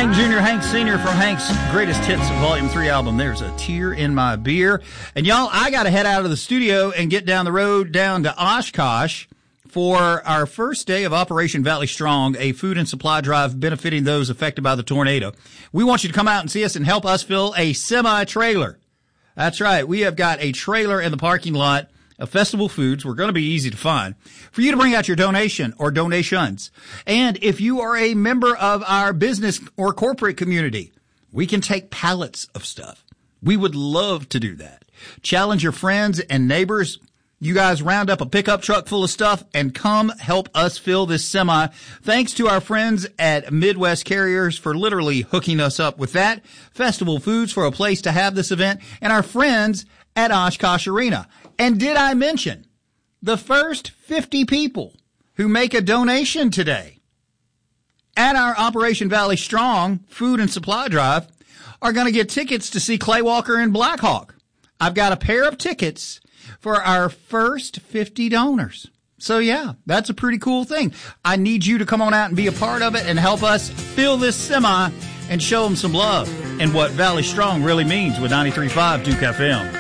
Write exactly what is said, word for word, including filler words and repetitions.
Hank Junior, Hank Senior from Hank's Greatest Hits Volume three album. There's a tear in my beer. And y'all, I got to head out of the studio and get down the road down to Oshkosh for our first day of Operation Valley Strong, a food and supply drive benefiting those affected by the tornado. We want you to come out and see us and help us fill a semi-trailer. That's right. We have got a trailer in the parking lot of Festival Foods. We're going to be easy to find for you to bring out your donation or donations. And if you are a member of our business or corporate community, we can take pallets of stuff. We would love to do that. Challenge your friends and neighbors. You guys round up a pickup truck full of stuff and come help us fill this semi. Thanks to our friends at Midwest Carriers for literally hooking us up with that. Festival Foods for a place to have this event, and our friends at Oshkosh Arena. And did I mention the first fifty people who make a donation today at our Operation Valley Strong food and supply drive are going to get tickets to see Clay Walker and Black Hawk. I've got a pair of tickets for our first fifty donors. So yeah, that's a pretty cool thing. I need you to come on out and be a part of it and help us fill this semi and show them some love and what Valley Strong really means with ninety-three point five Duke F M.